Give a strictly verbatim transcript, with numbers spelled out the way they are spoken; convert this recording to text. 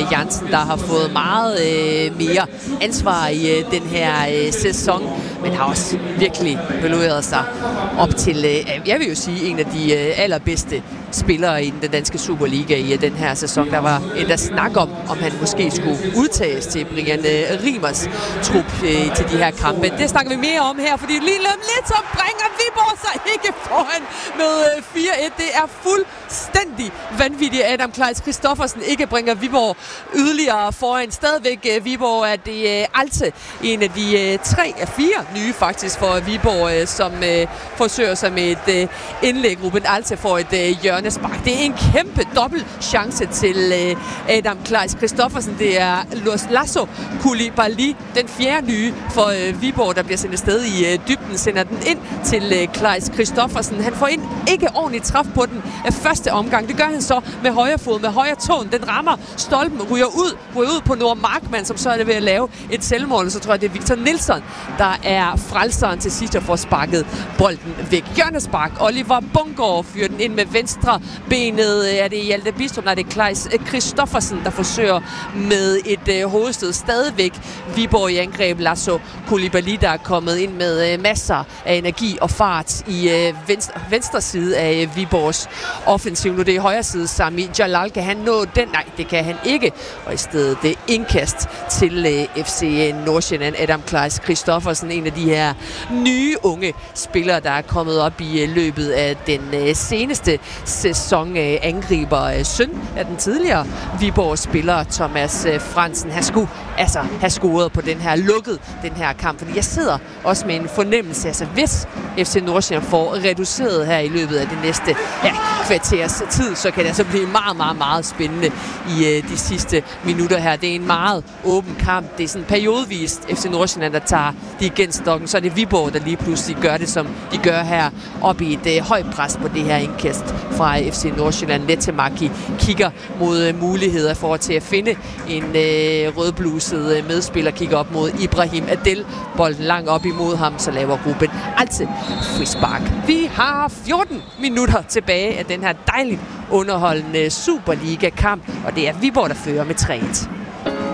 Jansen, der har fået meget øh, mere ansvar i øh, den her øh, sæson, men har også virkelig evalueret sig op til, øh, jeg vil jo sige, en af de øh, allerbedste spillere i den danske Superliga i den her sæson. Der var endda snak om, om han måske skulle udtages til Brian øh, Riemers trup øh, til de her kampe. Det snakker vi mere om her, fordi lige lidt så bringer Viborg sig ikke foran med øh, fire et. Det er fuldstændig vanvittigt, at Adam Kleis Christoffersen ikke bringer Viborg yderligere foran. Stadigvæk øh, Viborg er det øh, altid en af de øh, tre af fire nye faktisk for Viborg, øh, som øh, forsøger sig med et øh, indlæg. Ruben Alte får et øh, hjørnespark. Det er en kæmpe dobbelt chance til øh, Adam Kleis Christoffersen. Det er Lasso Koulibaly, den fjerde nye for øh, Viborg, der bliver sendt afsted i øh, dybden, sender den ind til øh, Kleis Christoffersen. Han får ind ikke ordentligt træf på den øh, første omgang. Det gør han så med højre fod, med højre tåen. Den rammer stolpen, ryger ud, ryger ud på Nord Markmann, som så er det ved at lave et selvmål. Så tror jeg, det er Victor Nielsen, der er frelseren til sidst og får sparket bolden væk. Hjørnespark. Oliver Bungård fyrer den ind med venstre benet. Er det Hjalte Bidstrup? Nej, det er Kleis Christoffersen, der forsøger med et øh, hovedstød. Stadigvæk Viborg i angreb. Lasso Koulibaly, der er kommet ind med øh, masser af energi og fart i øh, venstre, venstre side af øh, Viborgs offensiv. Nu det er højre side. Sami Jalal, kan han nå den? Nej, det kan han ikke. Og i stedet det indkast til øh, F C Nordsjælland. Adam Kleis Christoffersen, en af de her nye unge spillere, der er kommet op i øh, løbet af den øh, seneste sæson. Øh, angriber øh, søn af den tidligere Viborg-spiller Thomas øh, Fransen. Han skulle altså have scoret på den her lukket, den her kamp. Fordi jeg sidder også med en fornemmelse, altså hvis F C Nordsjælland får reduceret her i løbet af det næste ja, kvarters tid, så kan det altså blive meget, meget, meget spændende i øh, de sidste minutter her. Det er en meget åben kamp. Det er sådan periodevist F C Nordsjælland, der tager de igen stokken. Så er det Viborg, der lige pludselig gør det, som de gør her, op i et øh, højt pres på det her indkast fra F C Nordsjælland. Letemaki kigger mod øh, muligheder for til at finde en øh, rødbluset øh, medspiller, kigger op mod Ibrahim Adel. Bolden langt op imod ham, så laver Ruben Alte frispark. Vi har fjorten minutter tilbage af den her dejligt underholdende Superliga-kamp, og det er Viborg, der fører med tre et.